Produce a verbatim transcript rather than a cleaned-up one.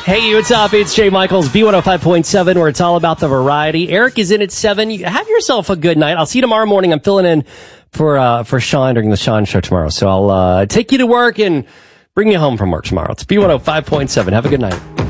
Hey, what's up? It's Jay Michaels, B one oh five point seven, where it's all about the variety. Eric is in at seven. Have yourself a good night. I'll see you tomorrow morning. I'm filling in for uh for Sean during the Sean Show tomorrow. So I'll uh take you to work and bring you home from work tomorrow. It's B one oh five point seven. Have a good night.